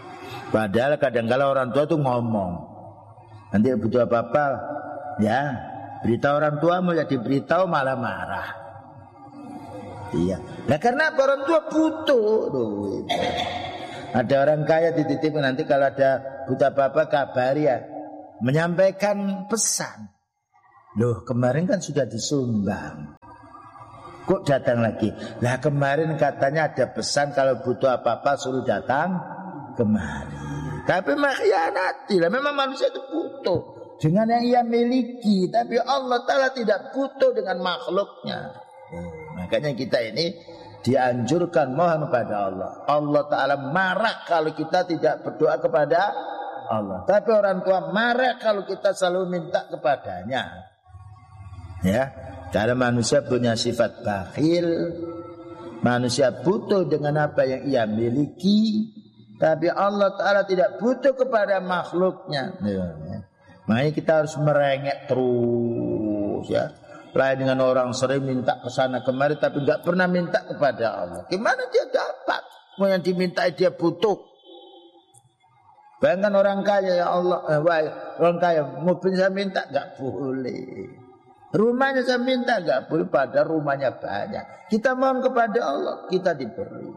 Padahal kadang-kadang orang tua tuh ngomong, nanti butuh apa-apa, ya Berita orang tuamu ya diberitahu malah marah. Iya. Nah karena orang tua butuh duit. Ada orang kaya dititip nanti kalau ada buta apa-apa kabari ya. Menyampaikan pesan. Loh kemarin kan sudah disumbang. Kok datang lagi? Lah kemarin katanya ada pesan kalau butuh apa-apa suruh datang kemari. Tapi mengkhianati lah. Memang manusia itu butuh dengan yang ia miliki. Tapi Allah Ta'ala tidak butuh dengan makhluknya. Makanya kita ini dianjurkan mohon kepada Allah. Allah Ta'ala marah kalau kita tidak berdoa kepada Allah. Tapi orang tua marah kalau kita selalu minta kepadanya. Ya, karena manusia punya sifat bakhil. Manusia butuh dengan apa yang ia miliki. Tapi Allah Ta'ala tidak butuh kepada makhluknya. Ya. Makanya kita harus merengek terus ya. Lain dengan orang sering minta ke sana kemari tapi enggak pernah minta kepada Allah. Gimana dia dapat? Mau yang diminta dia butuh. Bayangkan orang kaya ya Allah, orang kaya mobil saya minta enggak boleh. Rumahnya saya minta enggak boleh, pada rumahnya banyak. Kita mohon kepada Allah, kita diberi.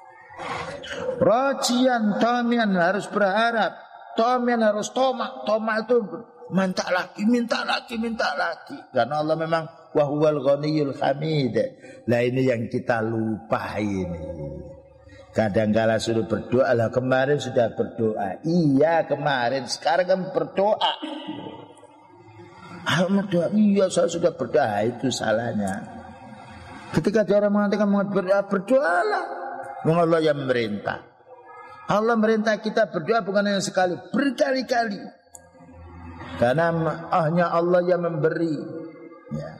Rajian, tomian harus berharap. Tomian harus tomak. Tomak itu minta lagi. Karena Allah memang wahuwal ghaniyul hamid. Lah ini yang kita lupa ini. Kadang-kala sudah berdoa lah, kemarin sudah berdoa. Iya kemarin, sekarang kan berdoa. Iya saya sudah berdoa, itu salahnya. Ketika dia orang mengatakan berdoa, berdoalah. Allah yang merintah. Allah merintah kita berdoa bukan hanya sekali, berkali-kali. Karena hanya Allah yang memberi. Ya.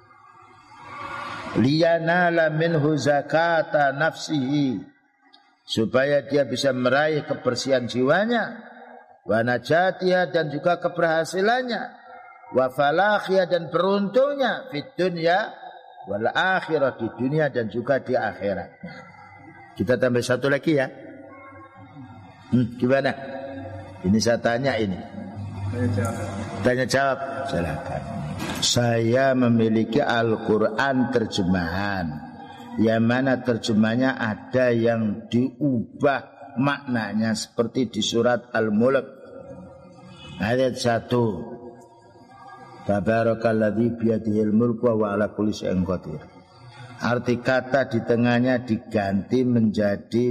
Liyanala minhu zakata nafsihi, supaya dia bisa meraih kebersihan jiwanya, wa najatiha dan juga keberhasilannya, wa falahiyah dan beruntungnya fid dunya wal akhirah, di dunia dan juga di akhirat. Kita tambah satu lagi ya. Gimana? Ini saya tanya ini. Tanya jawab. Silakan. Saya memiliki Al-Quran terjemahan, yang mana terjemahnya ada yang diubah maknanya, seperti di surat Al-Mulk ayat 1. Tabarakalladzi biyadihil mulku wa ala kulli syai'in qadir. Arti kata di tengahnya diganti menjadi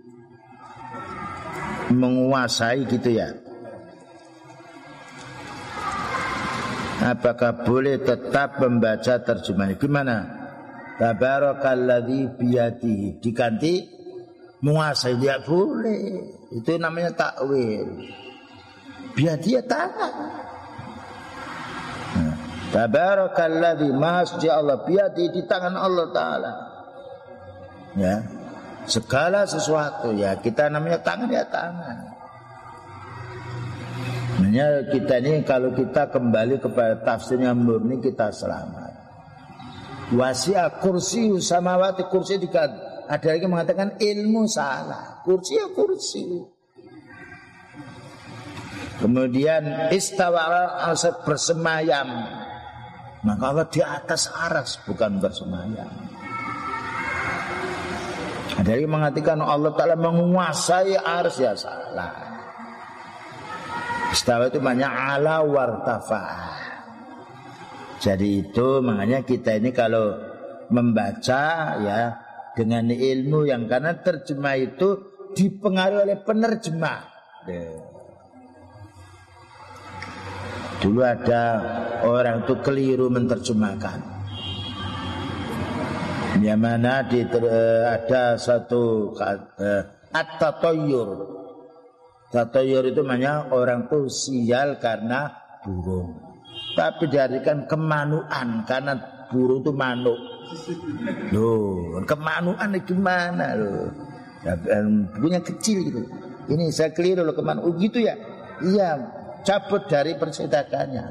menguasai gitu ya. Apakah boleh tetap membaca terjemahan? Gimana? Tabarakalladzi biyadihi diganti menguasai, tidak boleh. Itu namanya takwil. Biyadihi tangan. Tabarakalladzi, maha suci Allah, biyadihi di tangan Allah Ta'ala. Ya. Segala sesuatu ya kita namanya tangan ya tangan. Makanya kita ini kalau kita kembali kepada tafsirnya murni kita selamat. Wasi'a kursi samawati, kursi ada lagi mengatakan ilmu salah. Kursi ya kursi. Kemudian istawa al-arsh, bersemayam. Maka Allah di atas aras, bukan bersemayam. Ada yang mengatakan Allah Ta'ala menguasai arsy, ya salah. Istawa itu maknanya ala wartafa'ah. Jadi itu makanya kita ini kalau membaca ya dengan ilmu yang, karena terjemah itu dipengaruhi oleh penerjemah. Dulu ada orang itu keliru menerjemahkan. Yang mana ada satu at-tatayyur. Tatayyur itu namanya orang tuh sial karena burung. Tapi diartikan kemanuan karena burung itu manuk. Loh, kemanuan gimana loh? Ya, bukunya kecil gitu. Ini saya keliru loh kemanuan. Oh gitu ya? Iya, cabut dari percetakannya.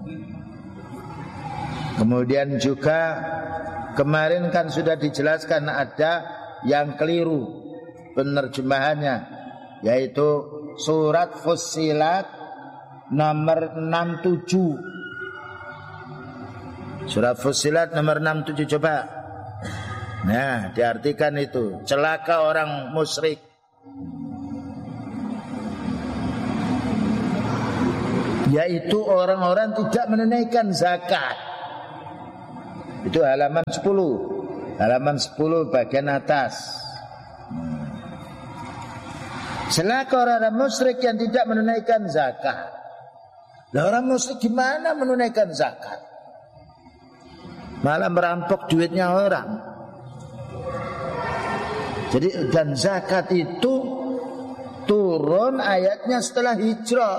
Kemudian juga kemarin kan sudah dijelaskan ada yang keliru penerjemahannya, yaitu surat Fussilat nomor 67. Surah Fussilat nomor 67 coba. Nah, diartikan itu celaka orang musyrik. Yaitu orang-orang tidak menunaikan zakat. Itu halaman 10. Halaman 10 bagian atas. Celaka orang musyrik yang tidak menunaikan zakat. Lah orang musyrik gimana menunaikan zakat? Malah merampok duitnya orang. Jadi dan zakat itu turun ayatnya setelah hijrah.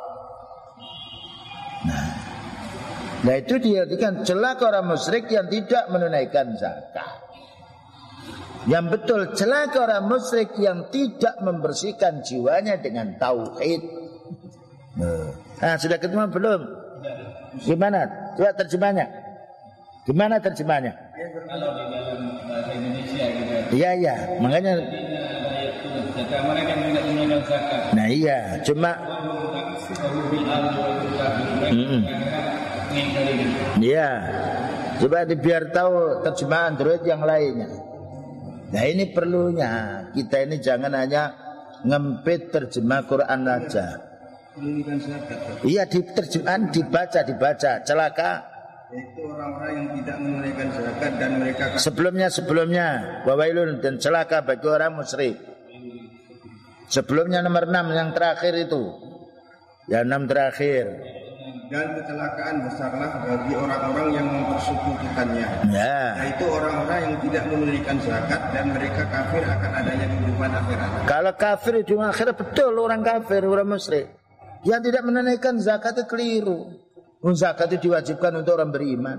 Nah itu diartikan celaka orang musyrik yang tidak menunaikan zakat. Yang betul celaka orang musyrik yang tidak membersihkan jiwanya dengan tauhid. Nah, sudah ketemu belum? Gimana? Coba terjemahnya. Gimana terjemahnya? Kalau di dalam bahasa Indonesia gitu. Iya, makanya. Mereka tidak menunaikan zakat. Nah iya, cuma. Iya, coba biar tahu terjemahan Android yang lainnya. Nah ini perlunya kita ini jangan hanya ngempit terjemah Quran aja. Iya, di terjemahan dibaca celaka. Itu orang-orang yang tidak menunaikan zakat dan mereka sebelumnya wawailun dan celaka bagi orang musyrik. Sebelumnya nomor 6 yang terakhir itu. Ya 6 terakhir. Dan kecelakaan besarlah bagi orang-orang yang mempersekutukannya. Ya. Yaitu orang-orang yang tidak menunaikan zakat dan mereka kafir akan adanya kehidupan akhirat. Kalau kafir di akhirat betul orang kafir, orang musyrik. Yang tidak menunaikan zakat itu keliru. Zakat itu diwajibkan untuk orang beriman.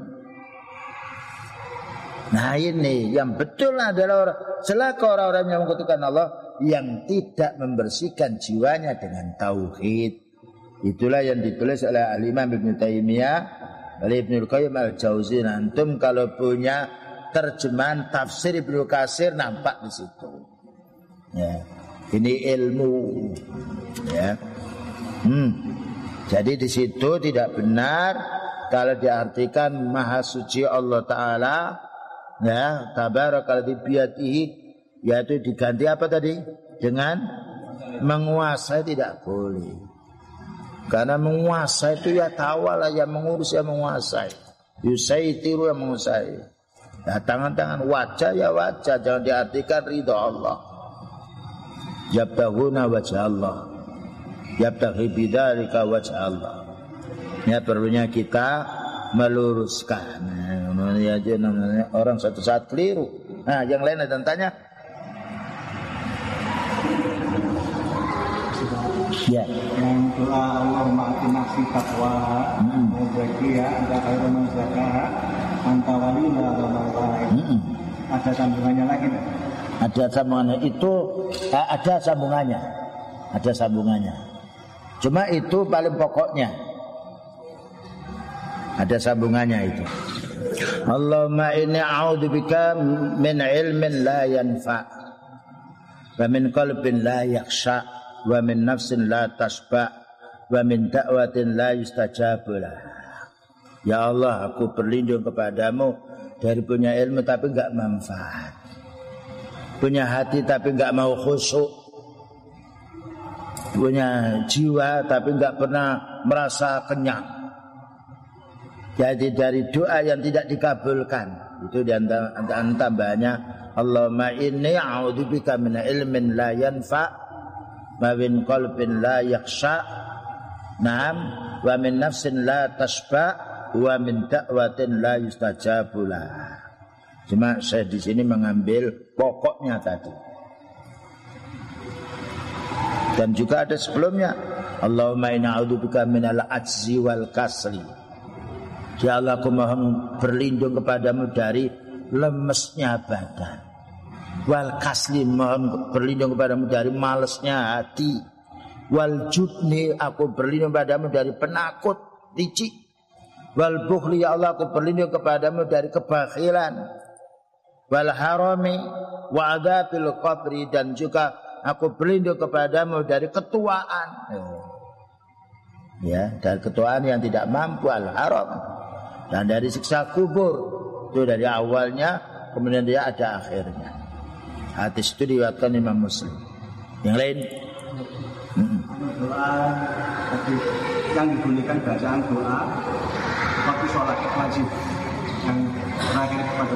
Nah ini yang betul adalah celaka orang-orang yang mengutukan Allah yang tidak membersihkan jiwanya dengan tauhid. Itulah yang ditulis oleh Al-Imam Ibn Taimiyah, oleh Ibnu Qayyim Al-Jauzi. Antum kalau punya terjemahan tafsir Ibnu Katsir nampak di situ. Ya, ini ilmu. Ya. Jadi di situ tidak benar kalau diartikan Maha Suci Allah Taala, ya, tabarakal biyadihi, yaitu diganti apa tadi? Dengan menguasai tidak boleh. Karena menguasai itu ya tawala, yang mengurus yang menguasai. Yusaitiru yang menguasai. Ya, tangan-tangan, wajah ya wajah, jangan diartikan ridha Allah. Yabtaghuna wajah Allah. Yabtaghi bidzalika wajh Allah. Ya perlunya kita meluruskan. Namanya aja namanya orang satu saat keliru. Nah, yang lain ada tanya? Ya. Yang doa Allah ma'ati nafsi taqwa zakiya anta khairu man zakaha anta waliyuha wa mawlana. Ada sambungannya lagi enggak? Ada sambungannya itu ada sambungannya. Ada sambungannya. Cuma itu paling pokoknya. Ada sambungannya itu. Allahumma inni a'udzubika min ilmin la yanfa' wa min qalbin la yakhsha' wa min nafsin la tashba' wa min da'watin la yustajabu lah. Ya Allah, aku berlindung kepadamu dari punya ilmu tapi enggak manfaat. Punya hati tapi enggak mau khusyuk. Punya jiwa tapi enggak pernah merasa kenyang. Jadi dari doa yang tidak dikabulkan itu di antara tambahnya Allahumma inni a'udzubika min ilmin la yanfa' wa min qalbin la yakhsha' na'am wa min nafsin la tashba' wa min da'watin la yustajabu lah. Cuma saya di sini mengambil pokoknya tadi. Dan juga ada sebelumnya Allahumma inna a'udzubika minal ajzi wal kasli. Ya Allah, aku mohon berlindung kepadamu dari lemesnya badan. Wal kasli, mohon berlindung kepadamu dari malesnya hati. Wal jubni, aku berlindung kepadamu dari penakut, licik. Wal bukhli, ya Allah, aku berlindung kepadamu dari kebakhilan. Wal harami wa adzabil qabri, dan juga aku berlindung kepadamu dari ketuaan. Ya, dari ketuaan yang tidak mampu, al-haram. Dan dari siksa kubur itu dari awalnya, kemudian dia ada akhirnya. Hadis itu diriwayatkan Imam Muslim. Yang lain? Doa yang dibunyikan bacaan doa waktu sholat wajib yang terakhir kepada